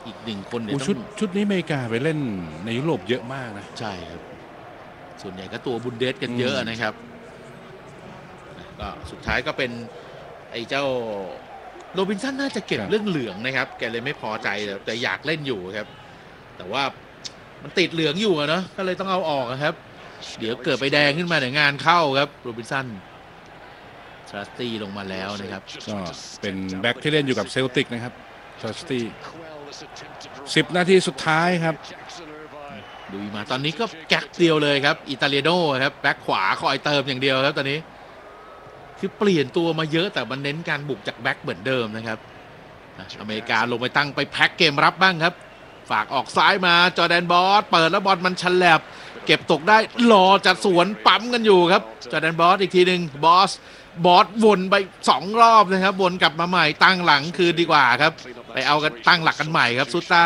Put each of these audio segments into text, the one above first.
อีกหนึ่งคนเนี่ยชุดนี้อเมริกาไปเล่นในยุโรปเยอะมากนะใช่ครับส่วนใหญ่ก็ตัวบุนเดสกันเยอะนะครับก็สุดท้ายก็เป็นไอ้เจ้าโรบินสันน่าจะเก็บเรื่องเหลืองนะครับแกเลยไม่พอใจแต่อยากเล่นอยู่ครับแต่ว่ามันติดเหลืองอยู่เนาะก็เลยต้องเอาออกครับเดี๋ยวเกิดไปแดงขึ้นมาเดี๋ยวงานเข้าครับโรบินสันทรัสตี้ลงมาแล้วนะครับก็เป็นแบ็คที่เล่นอยู่กับเซลติกนะครับทรัสตี้10 นาทีสุดท้ายครับดูมาตอนนี้ก็แก๊กเดียวเลยครับอิตาเลียโน่ครับแบ็คขวาคอยเติมอย่างเดียวครับตอนนี้คือเปลี่ยนตัวมาเยอะแต่มันเน้นการบุกจากแบ็คเหมือนเดิมนะครับอเมริกาลงไปตั้งไปแพ็คเกมรับบ้างครับฝากออกซ้ายมาจอร์แดนบอสเปิดแล้วบอลมันฉลับเก็บตกได้รอจัดสวนปั๊มกันอยู่ครับจอร์แดนบอสอีกทีหนึ่งบอสวนไป2 รอบนะครับวนกลับมาใหม่ตั้งหลังคืนดีกว่าครับไปเอากันตั้งหลักกันใหม่ครับซูต้า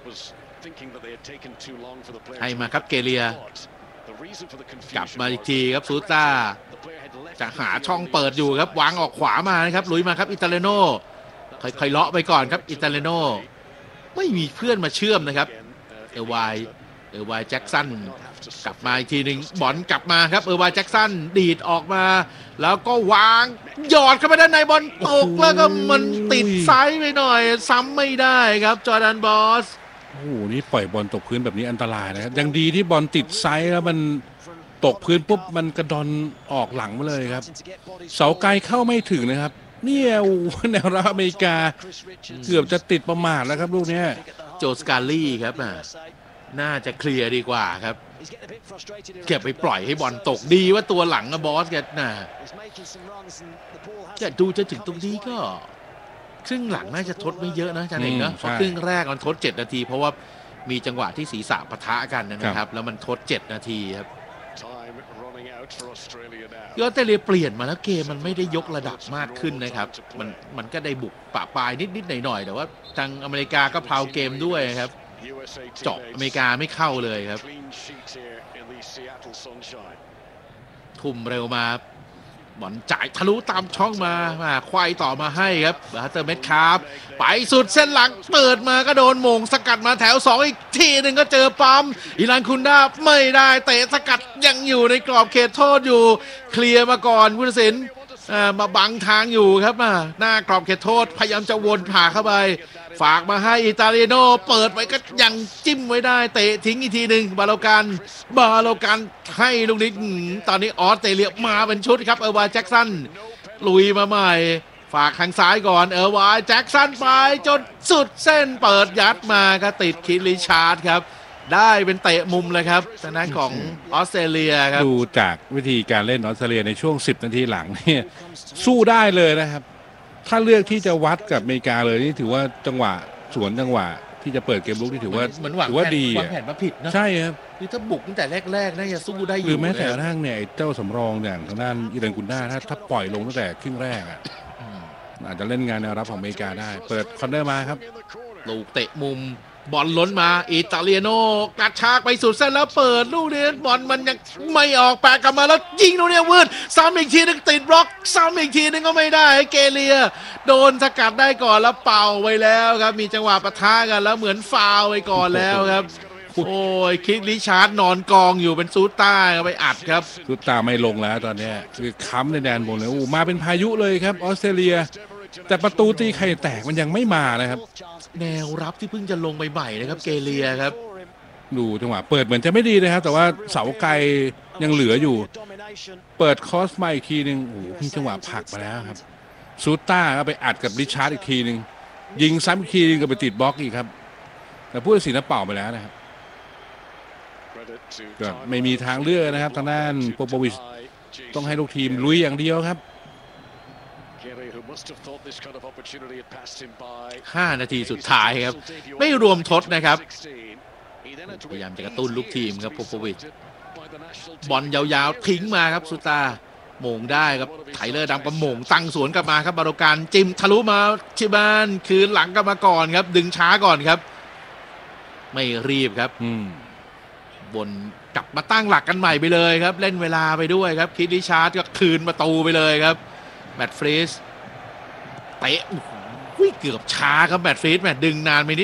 ให้มาครับเกเลียกลับมาอีกทีครับซูต้าจะหาช่องเปิดอยู่ครับวางออกขวามานะครับลุยมาครับอิตาเลโน่ค่อยๆเลาะไปก่อนครับอิตาเลโน่ไม่มีเพื่อนมาเชื่อมนะครับเออร์ไวแจ็คสันกลับมาอีกทีหนึ่งบอลกลับมาครับเออร์ไวแจ็คสันดีดออกมาแล้วก็วางหยอดเข้าไปด้านในบอลตกแล้วก็มันติดไซส์ไปหน่อยซ้ำไม่ได้ครับจอร์แดนบอสโอ้โหนี่ปล่อยบอลตกพื้นแบบนี้อันตรายนะครับยังดีที่บอลติดไซส์แล้วมันตกพื้นปุ๊บมันกระดอนออกหลังมาเลยครับเสาไกลเข้าไม่ถึงนะครับเนี่ยแนวรับอเมริกาเกือบจะติดประมาทแล้วครับลูกนี้โจสกาลี่ครับน่าจะเคลียร์ดีกว่าครับเก็บไปปล่อยให้บอลตกดีว่าตัวหลังบอสแกน่ะจะดูจะถึงตรงนี้ก็ครึ่งหลังน่าจะทดไม่เยอะนะจันเองนะเพราะครึ่งแรกมันทด7 นาทีเพราะว่ามีจังหวะที่ศีรษะปะทะกันนะครับแล้วมันทด7 นาทีครับออสเตรเลียเปลี่ยนมาแล้วเกมมันไม่ได้ยกระดับมากขึ้นนะครับมันก็ได้บุกปะปลายนิดหน่อยแต่ว่าทางอเมริกาก็เพลาเกมด้วยครับเจาะอเมริกาไม่เข้าเลยครับทุ่มเร็วมาบอลจ่ายทะลุตามช่องมาควายต่อมาให้ครับบัตเตอร์เม็ดครับไปสุดเส้นหลังเปิดมาก็โดนโมงสกัดมาแถว2อีกทีหนึ่งก็เจอปั๊มอิรันคุนดาไม่ได้เตะสกัดยังอยู่ในกรอบเขตโทษอยู่เคลียร์มาก่อนผู้ตัดสินมาบังทางอยู่ครับหน้ากรอบเขตโทษพยายามจะวนผ่าเข้าไปฝากมาให้อิตาเลียโนเปิดไว้ก็ยังจิ้มไว้ได้เตะทิ้งอีกทีหนึ่งบาโลกันให้ลูกนี้ตอนนี้ออสเตรเลียมาเป็นชุดครับเออร์ไวแจ็คสันลุยมาใหม่ฝากทางซ้ายก่อนเออร์ไวแจ็คสันไปจนสุดเส้นเปิดยัดมาก็ติดคิดริชาร์ดครับได้เป็นเตะมุมเลยครับทางด้านของออสเตรเลียครับดูจากวิธีการเล่นออสเตรเลียในช่วง10 นาทีหลังเนี่ยสู้ได้เลยนะครับถ้าเลือกที่จะวัดกับอเมริกาเลยนี่ถือว่าจังหวะสวนจังหวะที่จะเปิดเกมลุกที่ถือว่าดีวางแผนมาผิดนะใช่ครับคือถ้าบุกตั้งแต่แรกๆน่าจะสู้ได้อยู่หรือแม้แต่กระทั่งเนี่ยเจ้าสำรองอย่างทางด้านอิรันกุนดาถ้าปล่อยลงตั้งแต่ครึ่งแรกอาจจะเล่นงานแนวรับของอเมริกาได้เปิดคอนเนอร์มาครับลูกเตะมุมบอลล้นมาอิตาเลียโนกระชากไปสุดเส้นแล้วเปิดลูกนี้บอลมันยังไม่ออกแปะกลับมาแล้วยิงลูกนี้วืดซ้ำอีกทีนึงติดบล็อกซ้ำอีกทีนึงก็ไม่ได้เกเลียโดนสกัดได้ก่อนแล้วเป่าไว้แล้วครับมีจังหวะปะทะกันแล้วเหมือนฟาวไปก่อนแล้วครับโอ้ยคิดริชาร์ดนอนกองอยู่เป็นซูต้าไปอัดครับซูต้าไม่ลงแล้วตอนนี้คือค้ำในแดนบนเลยมาเป็นพายุเลยครับออสเตรเลียแต่ประตูตีไข่แตกมันยังไม่มานะครับแนวรับที่เพิ่งจะลงใหม่ๆนะครับเกเลียครับดูจังหวะเปิดเหมือนจะไม่ดีนะครับแต่ว่าเสาไกลยังเหลืออยู่เปิดคอสมาอีกทีนึงโอ้โหจังหวะผลักมาแล้วครับซูต้าก็ไปอัดกับริชาร์ดอีกทีนึงยิงซ้ำอีกทีนึงก็ไปติดบล็อกอีกครับแต่ผู้ตัดสินเป่าไปแล้วนะครับก็ไม่มีทางเลือกนะครับทางด้านโปโปวิชต้องให้ลูกทีมลุยอย่างเดียวครับ 5 นาทีสุดท้ายครับไม่รวมทดนะครับพยายามจะกระตุ้นลูกทีมครับโปโปวิชบอลยาวๆทิ้งมาครับสุตาโมงได้ครับไทเลอร์ดำกระโมงตั้งสวนกลับมาครับบาโลการจิ้มทะลุมาชิบานคืนหลังกลับมาก่อนครับดึงช้าก่อนครับไม่รีบครับบนกลับมาตั้งหลักกันใหม่ไปเลยครับเล่นเวลาไปด้วยครับคิดริชาร์ดก็คืนประตูไปเลยครับแมตต์ฟรีสเตะเกือบช้าครับแมตต์ฟรีสดึงนานไปนิด